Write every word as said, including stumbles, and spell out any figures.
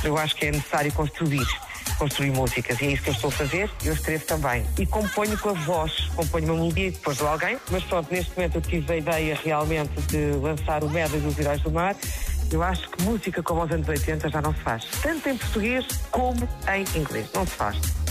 eu acho que é necessário construir. construir músicas, e é isso que eu estou a fazer. Eu escrevo também e componho com a voz, componho uma melodia depois de alguém, mas pronto, neste momento eu tive a ideia realmente de lançar o Medley dos Heróis do Mar. Eu acho que música como aos anos oitenta já não se faz, tanto em português como em inglês, não se faz.